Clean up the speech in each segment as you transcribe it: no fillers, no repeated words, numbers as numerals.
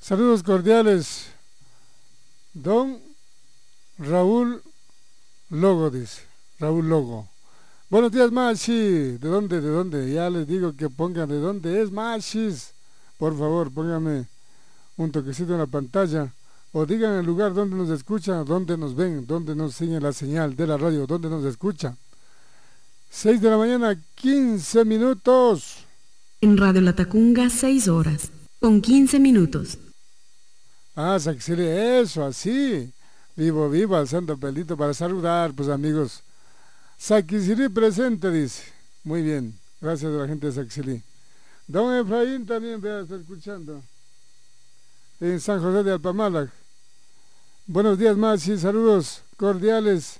Saludos cordiales, don Raúl Logo, dice, Raúl Logo. Buenos días, Machi. ¿De dónde? ¿De dónde? Ya les digo que pongan de dónde es, Machis. Por favor, pónganme un toquecito en la pantalla. O digan el lugar donde nos escuchan, donde nos ven, donde nos sigue la señal de la radio, donde nos escuchan. 6 de la mañana, 15 minutos. En Radio Latacunga, 6 horas, con 15 minutos. Ah, Saxili, eso, así. Vivo, alzando pelito para saludar, pues amigos. Saxili presente, dice. Muy bien, gracias a la gente de Saxili. Don Efraín también, vea, está escuchando. En San José de Alpamalac. Buenos días, más y saludos cordiales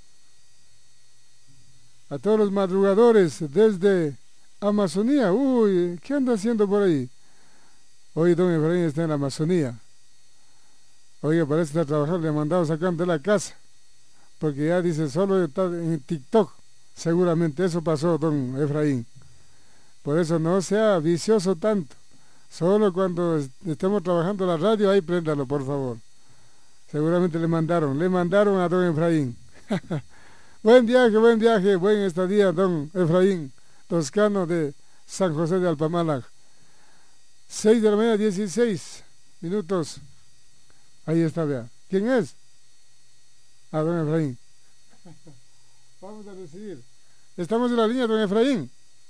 a todos los madrugadores desde Amazonía. Uy, ¿qué anda haciendo por ahí? Hoy don Efraín está en la Amazonía. Oiga, parece estar trabajando, le han mandado sacando de la casa, porque ya dice solo está en TikTok. Seguramente eso pasó, don Efraín. Por eso no sea vicioso tanto. Solo cuando estemos trabajando la radio, ahí préndalo, por favor. Seguramente le mandaron a don Efraín. Buen viaje, buen estadía, don Efraín Toscano de San José de Alpamalac. 6 de la mañana, 16 minutos. Ahí está, vea. ¿Quién es? Ah, don Efraín. Vamos a recibir. Estamos en la línea, don Efraín.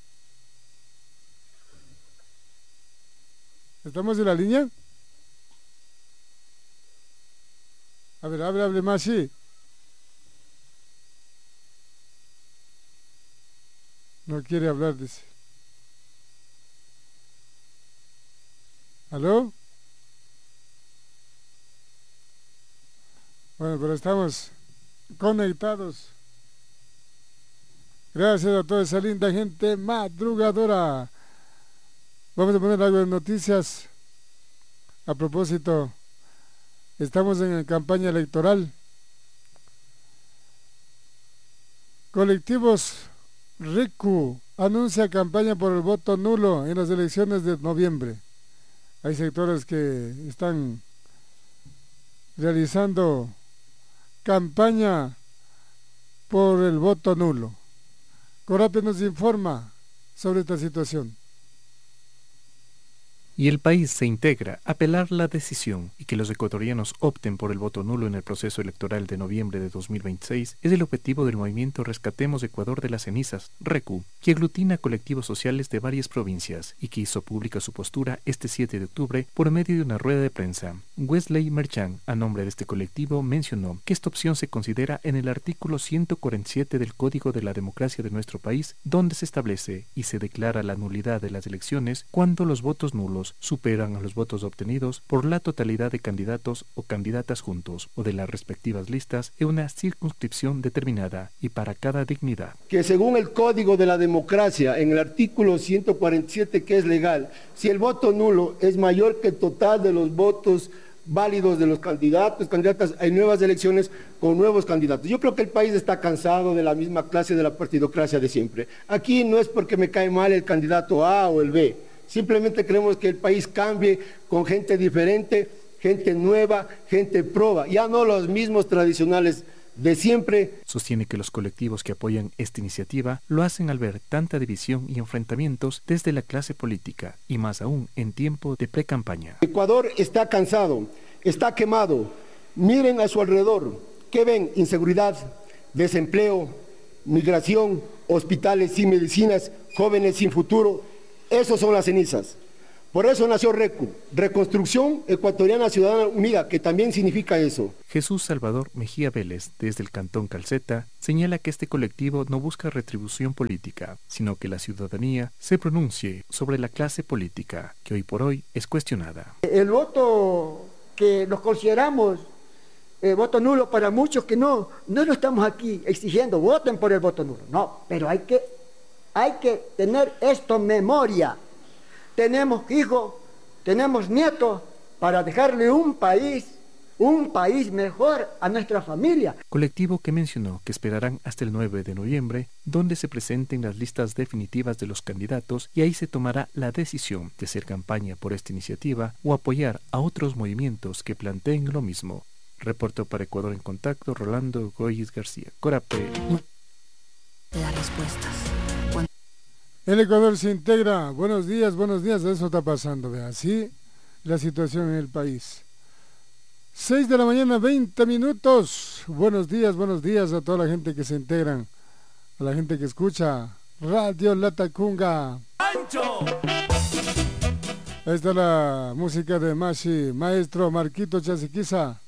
¿Estamos en la línea? A ver, hable más, sí. No quiere hablar, dice. ¿Aló? Bueno, pero estamos conectados. Gracias a toda esa linda gente madrugadora. Vamos a poner algo de noticias. A propósito, estamos en campaña electoral. Colectivos RICU anuncia campaña por el voto nulo en las elecciones de noviembre. Hay sectores que están realizando campaña por el voto nulo. Corapio nos informa sobre esta situación. Y el país se integra a apelar la decisión y que los ecuatorianos opten por el voto nulo en el proceso electoral de noviembre de 2026 es el objetivo del movimiento Rescatemos Ecuador de las Cenizas, RECU, que aglutina colectivos sociales de varias provincias y que hizo pública su postura este 7 de octubre por medio de una rueda de prensa. Wesley Merchan, a nombre de este colectivo, mencionó que esta opción se considera en el artículo 147 del Código de la Democracia de nuestro país, donde se establece y se declara la nulidad de las elecciones cuando los votos nulos superan a los votos obtenidos por la totalidad de candidatos o candidatas juntos o de las respectivas listas en una circunscripción determinada y para cada dignidad. Que según el Código de la Democracia, en el artículo 147 que es legal, si el voto nulo es mayor que el total de los votos válidos de los candidatos, candidatas, hay nuevas elecciones con nuevos candidatos. Yo creo que el país está cansado de la misma clase de la partidocracia de siempre. Aquí no es porque me cae mal el candidato A o el B. Simplemente queremos que el país cambie con gente diferente, gente nueva, gente proba, ya no los mismos tradicionales de siempre. Sostiene que los colectivos que apoyan esta iniciativa lo hacen al ver tanta división y enfrentamientos desde la clase política y más aún en tiempo de pre-campaña. Ecuador está cansado, está quemado. Miren a su alrededor. ¿Qué ven? Inseguridad, desempleo, migración, hospitales sin medicinas, jóvenes sin futuro. Esos son las cenizas. Por eso nació RECU, Reconstrucción Ecuatoriana Ciudadana Unida, que también significa eso. Jesús Salvador Mejía Vélez, desde el Cantón Calceta, señala que este colectivo no busca retribución política, sino que la ciudadanía se pronuncie sobre la clase política, que hoy por hoy es cuestionada. El voto que nos consideramos voto nulo para muchos que no lo estamos aquí exigiendo, voten por el voto nulo, no, pero hay que tener esto en memoria. Tenemos hijos, tenemos nietos, para dejarle un país un país mejor a nuestra familia. Colectivo que mencionó que esperarán hasta el 9 de noviembre, donde se presenten las listas definitivas de los candidatos y ahí se tomará la decisión de hacer campaña por esta iniciativa o apoyar a otros movimientos que planteen lo mismo. Reportó para Ecuador en Contacto Rolando Goyes García. Corape. Las respuestas. El Ecuador se integra. Buenos días, eso está pasando, vea, así la situación en el país. 6 de la mañana, 20 minutos. Buenos días a toda la gente que se integran, a la gente que escucha Radio Latacunga. ¡Ancho! Esta es la música de Mashi, maestro Marquito Chasiquiza.